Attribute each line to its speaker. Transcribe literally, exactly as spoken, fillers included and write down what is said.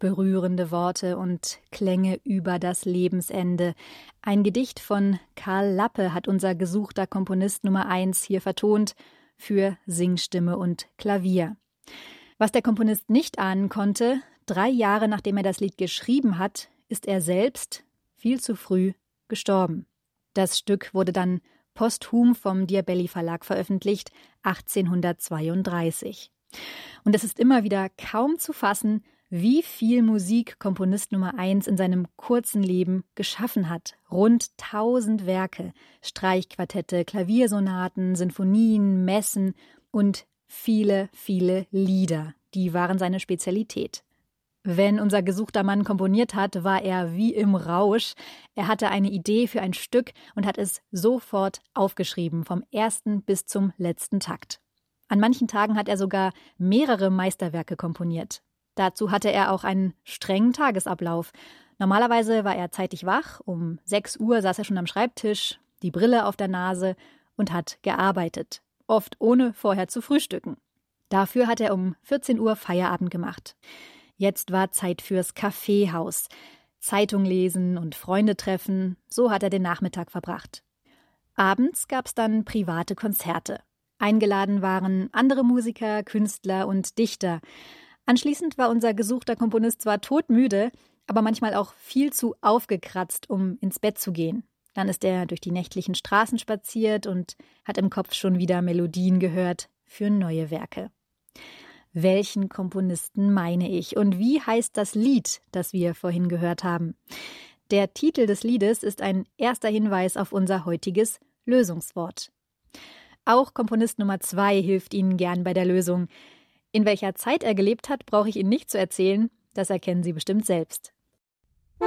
Speaker 1: berührende Worte und Klänge über das Lebensende. Ein Gedicht von Karl Lappe hat unser gesuchter Komponist Nummer eins hier vertont für Singstimme und Klavier. Was der Komponist nicht ahnen konnte, drei Jahre nachdem er das Lied geschrieben hat, ist er selbst viel zu früh gestorben. Das Stück wurde dann posthum vom Diabelli Verlag veröffentlicht, achtzehnhundertzweiunddreißig. Und es ist immer wieder kaum zu fassen, wie viel Musik Komponist Nummer eins in seinem kurzen Leben geschaffen hat. Rund tausend Werke, Streichquartette, Klaviersonaten, Sinfonien, Messen und viele, viele Lieder. Die waren seine Spezialität. Wenn unser gesuchter Mann komponiert hat, war er wie im Rausch. Er hatte eine Idee für ein Stück und hat es sofort aufgeschrieben, vom ersten bis zum letzten Takt. An manchen Tagen hat er sogar mehrere Meisterwerke komponiert. Dazu hatte er auch einen strengen Tagesablauf. Normalerweise war er zeitig wach, um sechs Uhr saß er schon am Schreibtisch, die Brille auf der Nase und hat gearbeitet, oft ohne vorher zu frühstücken. Dafür hat er um vierzehn Uhr Feierabend gemacht. Jetzt war Zeit fürs Kaffeehaus. Zeitung lesen und Freunde treffen, so hat er den Nachmittag verbracht. Abends gab es dann private Konzerte. Eingeladen waren andere Musiker, Künstler und Dichter. Anschließend war unser gesuchter Komponist zwar todmüde, aber manchmal auch viel zu aufgekratzt, um ins Bett zu gehen. Dann ist er durch die nächtlichen Straßen spaziert und hat im Kopf schon wieder Melodien gehört für neue Werke. Welchen Komponisten meine ich und wie heißt das Lied, das wir vorhin gehört haben? Der Titel des Liedes ist ein erster Hinweis auf unser heutiges Lösungswort. Auch Komponist Nummer zwei hilft Ihnen gern bei der Lösung. In welcher Zeit er gelebt hat, brauche ich Ihnen nicht zu erzählen, das erkennen Sie bestimmt selbst.